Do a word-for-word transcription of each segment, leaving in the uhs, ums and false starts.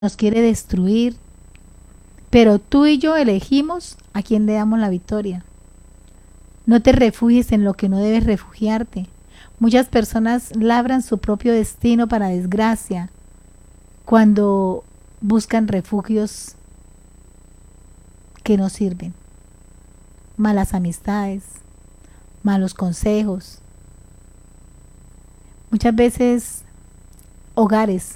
nos quiere destruir, pero tú y yo elegimos a quién le damos la victoria. No te refugies en lo que no debes refugiarte. Muchas personas labran su propio destino para desgracia cuando buscan refugios que no sirven. Malas amistades, malos consejos. Muchas veces hogares,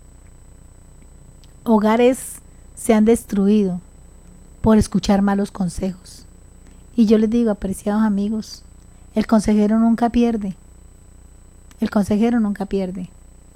hogares se han destruido por escuchar malos consejos. Y yo les digo, apreciados amigos, el consejero nunca pierde. El consejero nunca pierde.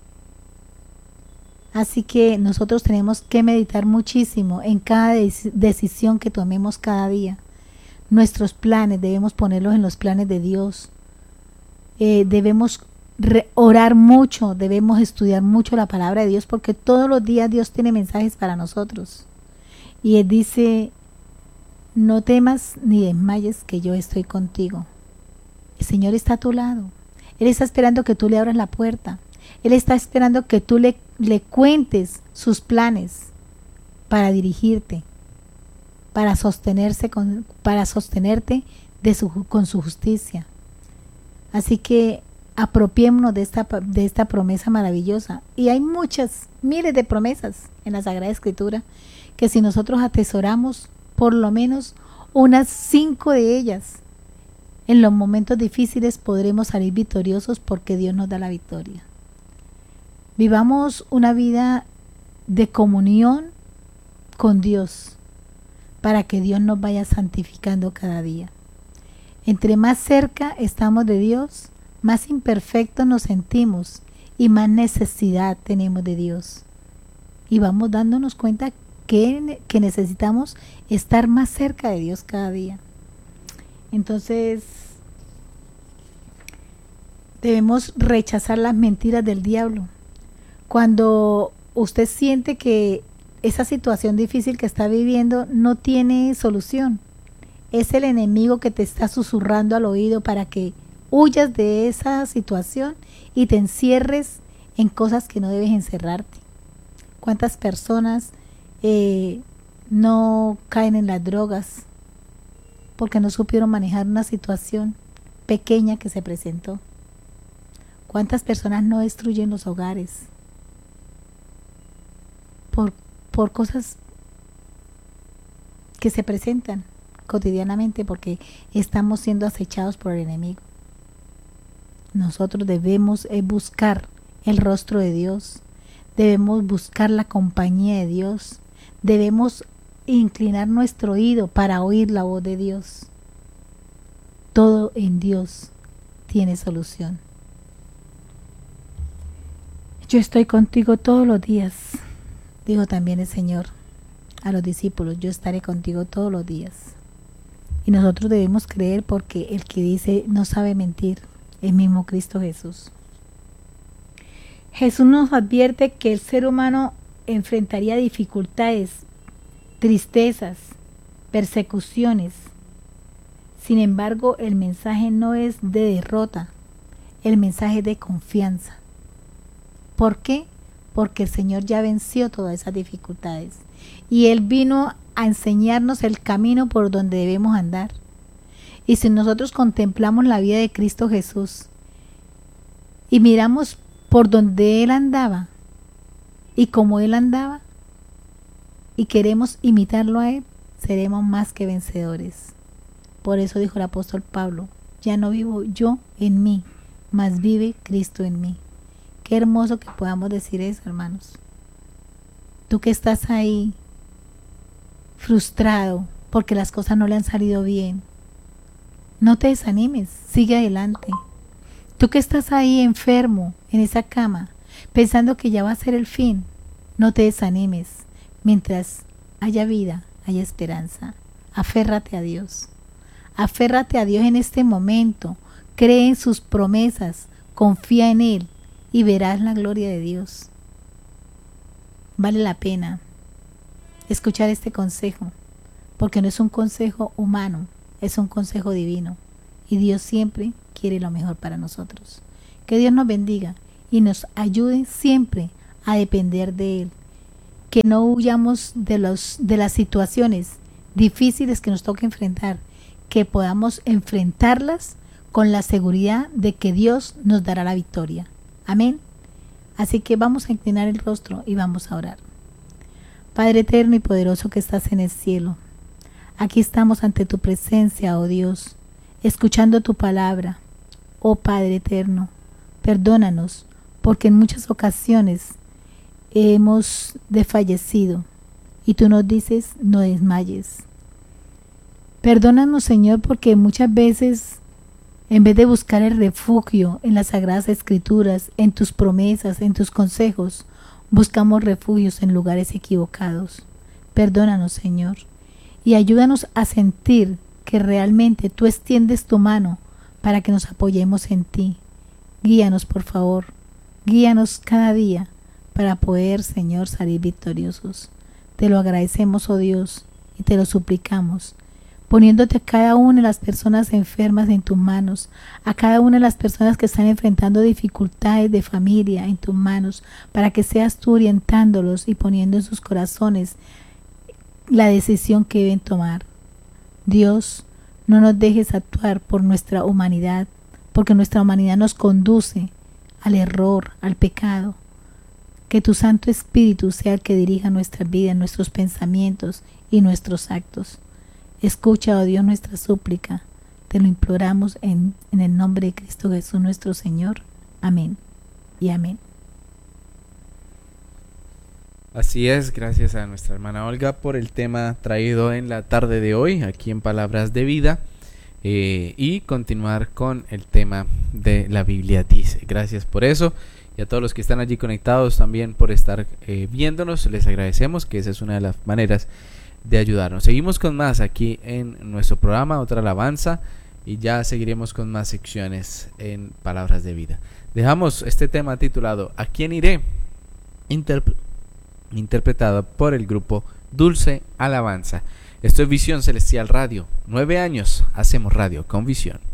Así que nosotros tenemos que meditar muchísimo en cada decisión que tomemos cada día. Nuestros planes debemos ponerlos en los planes de Dios. Eh, debemos orar mucho, debemos estudiar mucho la palabra de Dios, porque todos los días Dios tiene mensajes para nosotros. Y Él dice: no temas ni desmayes, que yo estoy contigo. El Señor está a tu lado. Él está esperando que tú le abras la puerta. Él está esperando que tú le, le cuentes sus planes para dirigirte, para sostenerse con, para sostenerte de su, con su justicia. Así que apropiémonos de esta, de esta promesa maravillosa. Y hay muchas, miles de promesas en la Sagrada Escritura que si nosotros atesoramos por lo menos unas cinco de ellas, en los momentos difíciles podremos salir victoriosos, porque Dios nos da la victoria. Vivamos una vida de comunión con Dios para que Dios nos vaya santificando cada día. Entre más cerca estamos de Dios, más imperfectos nos sentimos y más necesidad tenemos de Dios. Y vamos dándonos cuenta que, que necesitamos estar más cerca de Dios cada día. Entonces, debemos rechazar las mentiras del diablo. Cuando usted siente que esa situación difícil que está viviendo no tiene solución, es el enemigo que te está susurrando al oído para que huyas de esa situación y te encierres en cosas que no debes encerrarte. ¿Cuántas personas eh, no caen en las drogas porque no supieron manejar una situación pequeña que se presentó? ¿Cuántas personas no destruyen los hogares por, por cosas que se presentan cotidianamente porque estamos siendo acechados por el enemigo? Nosotros debemos eh, buscar el rostro de Dios, debemos buscar la compañía de Dios, debemos inclinar nuestro oído para oír la voz de Dios. Todo en Dios tiene solución. Yo estoy contigo todos los días, dijo también el Señor a los discípulos: yo estaré contigo todos los días. Y nosotros debemos creer, porque el que dice no sabe mentir, el mismo Cristo Jesús. Jesús nos advierte que el ser humano enfrentaría dificultades, tristezas, persecuciones. Sin embargo, el mensaje no es de derrota, el mensaje es de confianza. ¿Por qué? Porque el Señor ya venció todas esas dificultades y Él vino a enseñarnos el camino por donde debemos andar. Y si nosotros contemplamos la vida de Cristo Jesús y miramos por donde Él andaba y cómo Él andaba, y queremos imitarlo a Él, seremos más que vencedores. Por eso dijo el apóstol Pablo: ya no vivo yo en mí, mas vive Cristo en mí. Qué hermoso que podamos decir eso, hermanos. Tú que estás ahí frustrado porque las cosas no le han salido bien, no te desanimes, sigue adelante. Tú que estás ahí enfermo en esa cama, pensando que ya va a ser el fin, no te desanimes. Mientras haya vida, haya esperanza. Aférrate a Dios. Aférrate a Dios en este momento. Cree en sus promesas, confía en Él y verás la gloria de Dios. Vale la pena escuchar este consejo, porque no es un consejo humano, es un consejo divino, y Dios siempre quiere lo mejor para nosotros. Que Dios nos bendiga y nos ayude siempre a depender de Él, que no huyamos de, los, de las situaciones difíciles que nos toca enfrentar, que podamos enfrentarlas con la seguridad de que Dios nos dará la victoria. Amén. Así que vamos a inclinar el rostro y vamos a orar. Padre eterno y poderoso que estás en el cielo, aquí estamos ante tu presencia, oh Dios, escuchando tu palabra. Oh Padre eterno, perdónanos, porque en muchas ocasiones hemos desfallecido y tú nos dices, no desmayes. Perdónanos, Señor, porque muchas veces, en vez de buscar el refugio en las Sagradas Escrituras, en tus promesas, en tus consejos, buscamos refugios en lugares equivocados. Perdónanos, Señor, y ayúdanos a sentir que realmente tú extiendes tu mano para que nos apoyemos en ti. Guíanos, por favor, guíanos cada día para poder, Señor, salir victoriosos. Te lo agradecemos, oh Dios, y te lo suplicamos, poniéndote a cada una de las personas enfermas en tus manos, a cada una de las personas que están enfrentando dificultades de familia en tus manos, para que seas tú orientándolos y poniendo en sus corazones la decisión que deben tomar. Dios, no nos dejes actuar por nuestra humanidad, porque nuestra humanidad nos conduce al error, al pecado. Que tu Santo Espíritu sea el que dirija nuestra vida, nuestros pensamientos y nuestros actos. Escucha, oh Dios, nuestra súplica. Te lo imploramos en, en el nombre de Cristo Jesús nuestro Señor. Amén y amén. Así es, gracias a nuestra hermana Olga por el tema traído en la tarde de hoy, aquí en Palabras de Vida, eh, y continuar con el tema de la Biblia dice. Gracias por eso, y a todos los que están allí conectados también por estar eh, viéndonos, les agradecemos, que esa es una de las maneras de ayudarnos. Seguimos con más aquí en nuestro programa, otra alabanza, y ya seguiremos con más secciones en Palabras de Vida. Dejamos este tema titulado ¿A quién iré?, Interp- interpretado por el grupo Dulce Alabanza. Esto es Visión Celestial Radio. Nueve años hacemos radio con visión.